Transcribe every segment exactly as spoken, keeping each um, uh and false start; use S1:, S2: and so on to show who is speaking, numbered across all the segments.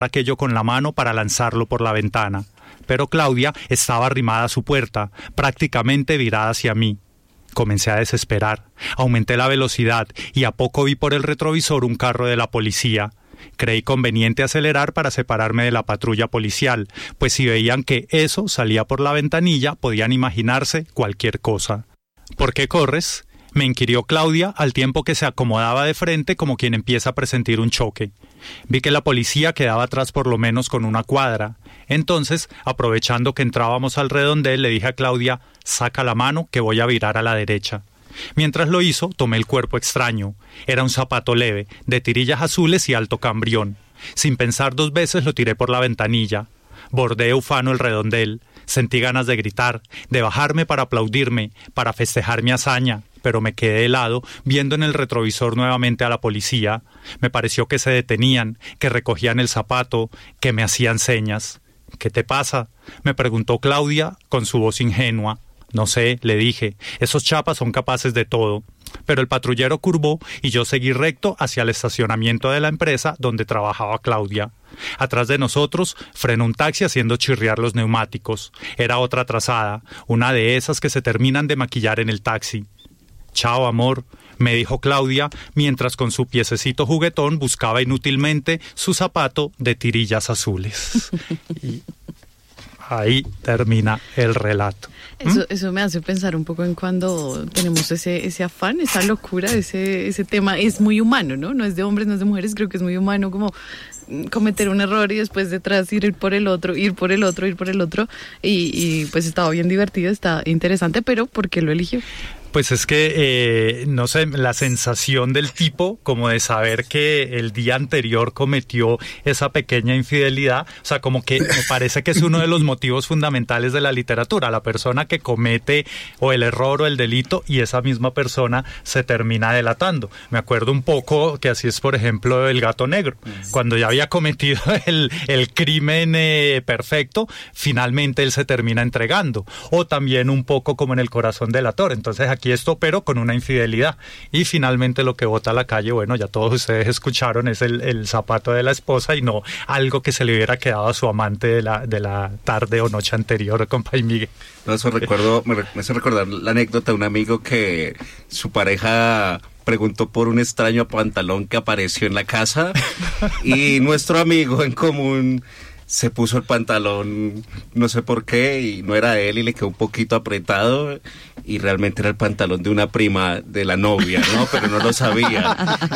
S1: aquello con la mano para lanzarlo por la ventana. Pero Claudia estaba arrimada a su puerta, prácticamente virada hacia mí. Comencé a desesperar, aumenté la velocidad y a poco vi por el retrovisor un carro de la policía. Creí conveniente acelerar para separarme de la patrulla policial, pues si veían que eso salía por la ventanilla, podían imaginarse cualquier cosa. ¿Por qué corres?, me inquirió Claudia al tiempo que se acomodaba de frente como quien empieza a presentir un choque. Vi que la policía quedaba atrás por lo menos con una cuadra. Entonces, aprovechando que entrábamos al redondel, le dije a Claudia, saca la mano que voy a virar a la derecha. Mientras lo hizo, tomé el cuerpo extraño. Era un zapato leve, de tirillas azules y alto cambrión. Sin pensar dos veces lo tiré por la ventanilla. Bordé ufano el redondel. Sentí ganas de gritar, de bajarme para aplaudirme, para festejar mi hazaña, pero me quedé helado viendo en el retrovisor nuevamente a la policía. Me pareció que se detenían, que recogían el zapato, que me hacían señas. ¿Qué te pasa?, me preguntó Claudia con su voz ingenua. No sé, le dije, esos chapas son capaces de todo. Pero el patrullero curvó y yo seguí recto hacia el estacionamiento de la empresa donde trabajaba Claudia. Atrás de nosotros frenó un taxi haciendo chirriar los neumáticos. Era otra trazada, una de esas que se terminan de maquillar en el taxi. Chao, amor, me dijo Claudia, mientras con su piececito juguetón buscaba inútilmente su zapato de tirillas azules. Y ahí termina el relato.
S2: Eso, eso me hace pensar un poco en cuando tenemos ese, ese afán, esa locura, ese, ese tema. Es muy humano, ¿no? No es de hombres, no es de mujeres, creo que es muy humano como cometer un error y después detrás ir por el otro, ir por el otro, ir por el otro. Y, y pues estaba bien divertido, está interesante, pero ¿por qué lo eligió?
S1: Pues es que, eh, no sé, la sensación del tipo como de saber que el día anterior cometió esa pequeña infidelidad, o sea, como que me parece que es uno de los motivos fundamentales de la literatura, la persona que comete o el error o el delito y esa misma persona se termina delatando. Me acuerdo un poco que así es, por ejemplo, El gato negro, cuando ya había cometido el, el crimen eh, perfecto, finalmente él se termina entregando, o también un poco como en El corazón delator. Entonces aquí Aquí esto, pero con una infidelidad. Y finalmente lo que bota a la calle, bueno, ya todos ustedes escucharon, es el, el zapato de la esposa y no algo que se le hubiera quedado a su amante de la, de la tarde o noche anterior, compa y Miguel.
S3: No, eso recuerdo, me, me hace recordar la anécdota de un amigo que su pareja preguntó por un extraño pantalón que apareció en la casa y nuestro amigo en común se puso el pantalón, no sé por qué, y no era él y le quedó un poquito apretado y realmente era el pantalón de una prima de la novia, ¿no? Pero no lo sabía.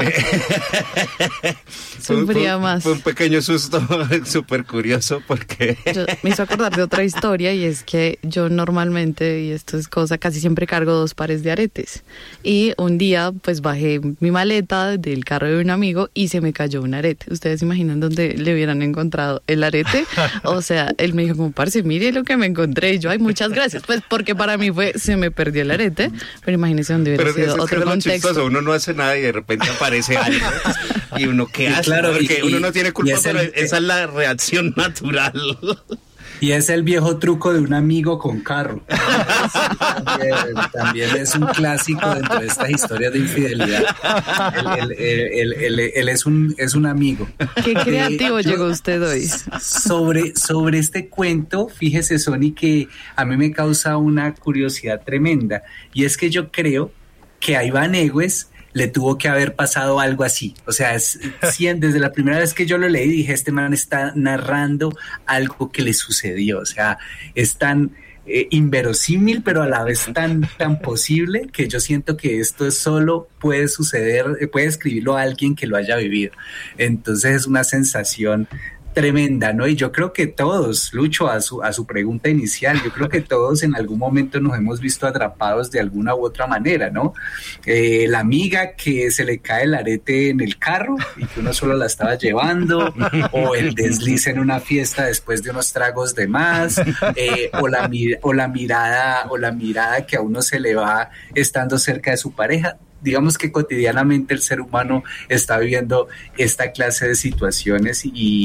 S2: Sufría más.
S3: Fue un pequeño susto súper curioso porque...
S2: Yo, me hizo acordar de otra historia y es que yo normalmente, y esto es cosa, casi siempre cargo dos pares de aretes. Y un día pues bajé mi maleta del carro de un amigo y se me cayó un arete. ¿Ustedes se imaginan dónde le hubieran encontrado el arete? O sea, él me dijo como, parce, mire lo que me encontré. Y yo, ay, muchas gracias. Pues porque para mí fue, se me perdió el arete. Pero imagínese dónde hubiera
S3: pero
S2: sido otro contexto.
S3: Chistoso. Uno no hace nada y de repente aparece algo. Y uno, ¿qué hace?
S4: Claro,
S3: porque
S4: y,
S3: uno no tiene culpa, pero
S4: el,
S3: esa es la reacción natural.
S4: Y es el viejo truco de un amigo con carro. También, también es un clásico dentro de estas historias de infidelidad. Él, él, él, él, él es, un, es un amigo.
S2: Qué creativo eh, llegó usted hoy.
S4: Sobre, sobre este cuento, fíjese, Sony, que a mí me causa una curiosidad tremenda. Y es que yo creo que a Iván Egues le tuvo que haber pasado algo así. O sea, es, sí, desde la primera vez que yo lo leí dije, este man está narrando algo que le sucedió. O sea, es tan eh, inverosímil, pero a la vez tan, tan posible que yo siento que esto solo puede suceder, puede escribirlo a alguien que lo haya vivido. Entonces es una sensación tremenda, ¿no? Y yo creo que todos, Lucho, a su, a su pregunta inicial, yo creo que todos en algún momento nos hemos visto atrapados de alguna u otra manera, ¿no? Eh, la amiga que se le cae el arete en el carro y que uno solo la estaba llevando, o el desliz en una fiesta después de unos tragos de más, eh, o, la, o la mirada, o la mirada que a uno se le va estando cerca de su pareja. Digamos que cotidianamente el ser humano está viviendo esta clase de situaciones y,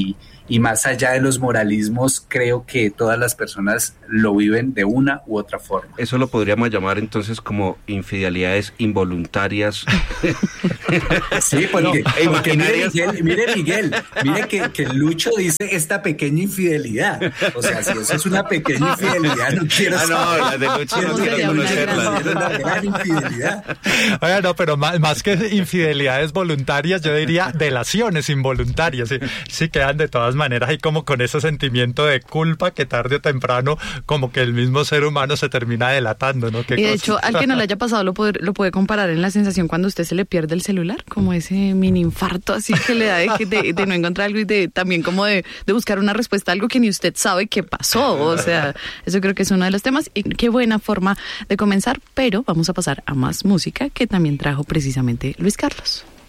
S4: y más allá de los moralismos, creo que todas las personas lo viven de una u otra forma.
S3: Eso lo podríamos llamar entonces como infidelidades involuntarias.
S4: Sí, porque,
S3: no,
S4: porque mire, Miguel, mire Miguel, mire que, que Lucho dice esta pequeña infidelidad. O sea, si eso es una pequeña infidelidad, no quiero
S3: ah,
S4: saber.
S3: no, la de Lucho no quiero conocerla.
S4: Es una gran infidelidad.
S1: Oiga, no, pero más, más que infidelidades voluntarias, yo diría delaciones involuntarias. Sí, sí quedan de todas maneras ahí como con ese sentimiento de culpa que tarde o temprano como que el mismo ser humano se termina delatando, ¿no? ¿Qué
S2: y de
S1: cosa?
S2: hecho, al que no le haya pasado lo puede, lo puede comparar en la sensación cuando usted se le pierde el celular, como ese mini infarto así que le da de, de, de no encontrar algo y de también como de, de buscar una respuesta a algo que ni usted sabe qué pasó. O sea, eso creo que es uno de los temas y qué buena forma de comenzar, pero vamos a pasar a más música que también trajo precisamente Luis Carlos.